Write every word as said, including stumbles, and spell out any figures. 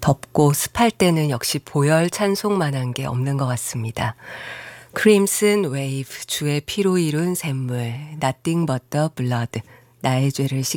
덥고 습할 때는 역시 보혈 찬송만한 게 없는 것 같습니다. 크림슨 웨이브, 주의 피로 이룬 샘물, Nothing but the blood, 나의 죄를